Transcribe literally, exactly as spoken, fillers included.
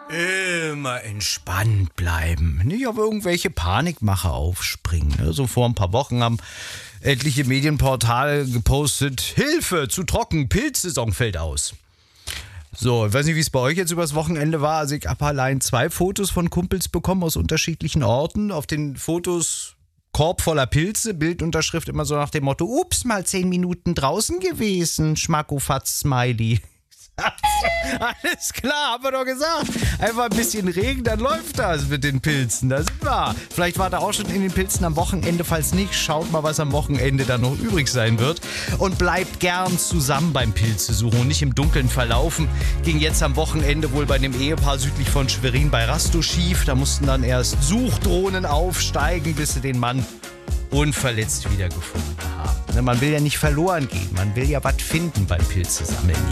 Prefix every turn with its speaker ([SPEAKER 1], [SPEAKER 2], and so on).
[SPEAKER 1] Immer entspannt bleiben. Nicht auf irgendwelche Panikmache aufspringen. Ne? So vor ein paar Wochen haben etliche Medienportale gepostet: Hilfe, zu trocken, Pilzsaison fällt aus. So, ich weiß nicht, wie es bei euch jetzt übers Wochenende war. Also ich habe allein zwei Fotos von Kumpels bekommen aus unterschiedlichen Orten. Auf den Fotos Korb voller Pilze, Bildunterschrift immer so nach dem Motto: Ups, mal zehn Minuten draußen gewesen, Schmackofatz-Smiley. Alles klar, haben wir doch gesagt. Einfach ein bisschen Regen, dann läuft das mit den Pilzen. Das ist wahr. Vielleicht war da auch schon in den Pilzen am Wochenende. Falls nicht, schaut mal, was am Wochenende dann noch übrig sein wird. Und bleibt gern zusammen beim Pilzesuchen und nicht im Dunkeln verlaufen. Ging jetzt am Wochenende wohl bei dem Ehepaar südlich von Schwerin bei Rastow schief. Da mussten dann erst Suchdrohnen aufsteigen, bis sie den Mann unverletzt wiedergefunden haben. Man will ja nicht verloren gehen. Man will ja was finden beim Pilzesammeln.